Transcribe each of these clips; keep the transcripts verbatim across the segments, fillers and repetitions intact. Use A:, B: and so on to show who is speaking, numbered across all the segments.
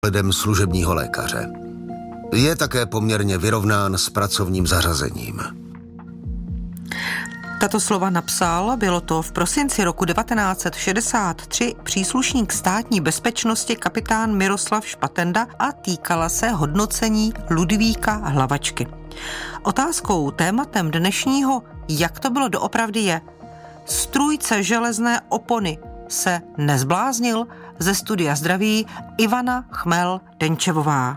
A: Lidem služebního lékaře. Je také poměrně vyrovnán s pracovním zařazením.
B: Tato slova napsal, bylo to v prosinci roku devatenáct set šedesát tři, příslušník státní bezpečnosti kapitán Miroslav Špatenda a týkala se hodnocení Ludvíka Hlavačky. Otázkou, tématem dnešního Jak to bylo doopravdy je: strůjce železné opony se nezbláznil? Ze studia zdraví Ivana Chmel-Denčevová.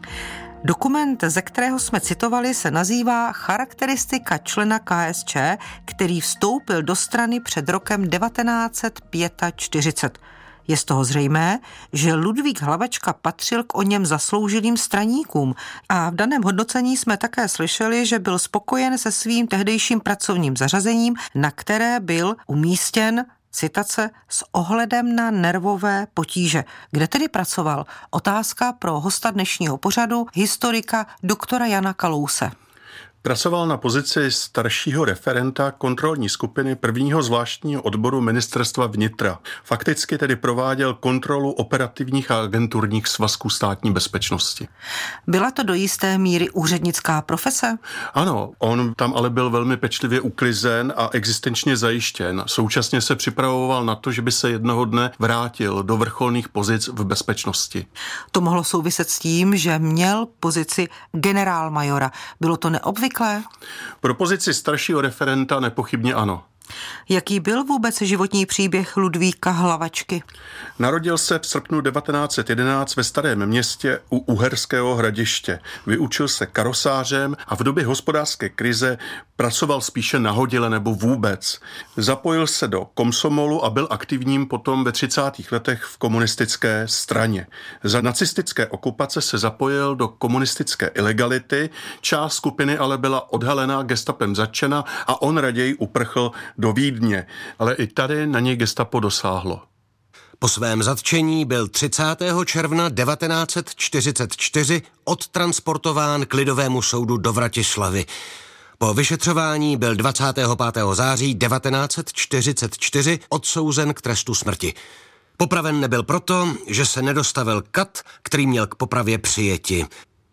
B: Dokument, ze kterého jsme citovali, se nazývá Charakteristika člena K S Č, který vstoupil do strany před rokem devatenáct set čtyřicet pět. Je z toho zřejmé, že Ludvík Hlavačka patřil k o něm zasloužilým straníkům a v daném hodnocení jsme také slyšeli, že byl spokojen se svým tehdejším pracovním zařazením, na které byl umístěn, citace, s ohledem na nervové potíže. Kde tedy pracoval? Otázka pro hosta dnešního pořadu, historika doktora Jana Kalouse.
C: Pracoval na pozici staršího referenta kontrolní skupiny prvního zvláštního odboru ministerstva vnitra. Fakticky tedy prováděl kontrolu operativních a agenturních svazků státní bezpečnosti.
B: Byla to do jisté míry úřednická profese?
C: Ano, on tam ale byl velmi pečlivě uklizen a existenčně zajištěn. Současně se připravoval na to, že by se jednoho dne vrátil do vrcholných pozic v bezpečnosti.
B: To mohlo souviset s tím, že měl pozici generálmajora. Bylo to neobvyklé?
C: Pro pozici staršího referenta nepochybně ano.
B: Jaký byl vůbec životní příběh Ludvíka Hlavačky?
C: Narodil se v srpnu devatenáct set jedenáct ve Starém Městě u Uherského Hradiště. Vyučil se karosářem a v době hospodářské krize pracoval spíše nahodile nebo vůbec. Zapojil se do komsomolu a byl aktivním potom ve třicátých letech v komunistické straně. Za nacistické okupace se zapojil do komunistické ilegality, část skupiny ale byla odhalená, gestapem zatčena a on raději uprchl do Vídně, ale i tady na něj gestapo dosáhlo.
A: Po svém zatčení byl třicátého června devatenáct set čtyřicet čtyři odtransportován k Lidovému soudu do Vratislavy. Po vyšetřování byl dvacátého pátého září devatenáct set čtyřicet čtyři odsouzen k trestu smrti. Popraven nebyl proto, že se nedostavil kat, který měl k popravě přijeti.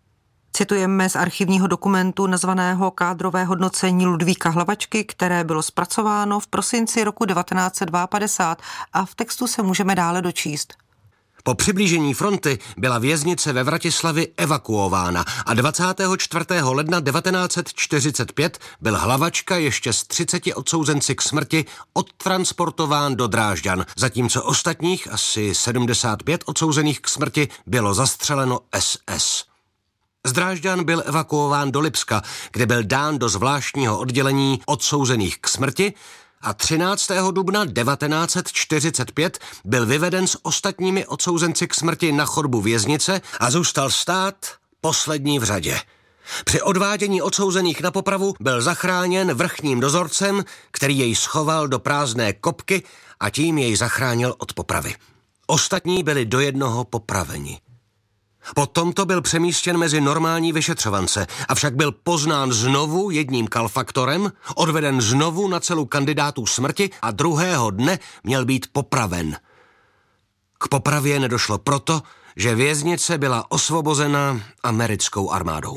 B: Citujeme z archivního dokumentu nazvaného Kádrové hodnocení Ludvíka Hlavačky, které bylo zpracováno v prosinci roku devatenáct set padesát dva a v textu se můžeme dále dočíst.
A: Po přiblížení fronty byla věznice ve Vratislavi evakuována a dvacátého čtvrtého ledna devatenáct set čtyřicet pět byl Hlavačka ještě s třiceti odsouzenci k smrti odtransportován do Drážďan, zatímco ostatních asi sedmdesát pět odsouzených k smrti bylo zastřeleno S S. Z Drážďan byl evakuován do Lipska, kde byl dán do zvláštního oddělení odsouzených k smrti a třináctého dubna devatenáct set čtyřicet pět byl vyveden s ostatními odsouzenci k smrti na chodbu věznice a zůstal stát poslední v řadě. Při odvádění odsouzených na popravu byl zachráněn vrchním dozorcem, který jej schoval do prázdné kopky a tím jej zachránil od popravy. Ostatní byli do jednoho popraveni. Po tomto byl přemístěn mezi normální vyšetřovance, avšak byl poznán znovu jedním kalfaktorem, odveden znovu na celu kandidátů smrti a druhého dne měl být popraven. K popravě nedošlo proto, že věznice byla osvobozena americkou armádou.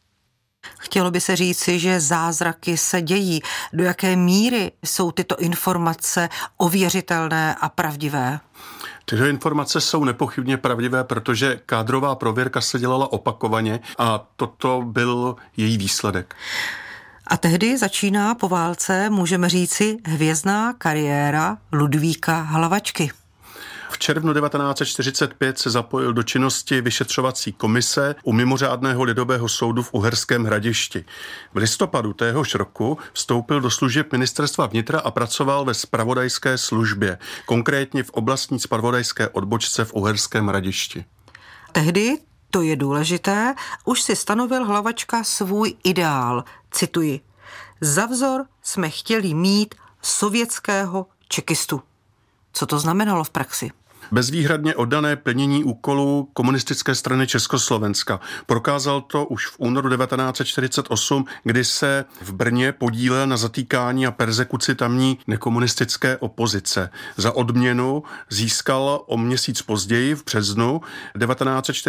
B: Chtělo by se říci, že zázraky se dějí. Do jaké míry jsou tyto informace ověřitelné a pravdivé?
C: Tyto informace jsou nepochybně pravdivé, protože kádrová prověrka se dělala opakovaně a toto byl její výsledek.
B: A tehdy začíná po válce, můžeme říci, hvězdná kariéra Ludvíka Hlavačky.
C: V červnu devatenáct set čtyřicet pět se zapojil do činnosti vyšetřovací komise u mimořádného lidového soudu v Uherském Hradišti. V listopadu téhož roku vstoupil do služeb ministerstva vnitra a pracoval ve zpravodajské službě, konkrétně v oblastní zpravodajské odbočce v Uherském Hradišti.
B: Tehdy, to je důležité, už si stanovil Hlavačka svůj ideál. Cituji: za vzor jsme chtěli mít sovětského čekistu. Co to znamenalo v praxi?
C: Bezvýhradně oddané plnění úkolů komunistické strany Československa. Prokázal to už v únoru devatenáct set čtyřicet osm, kdy se v Brně podílel na zatýkání a perzekuci tamní nekomunistické opozice. Za odměnu získal o měsíc později v březnu devatenáct set čtyřicet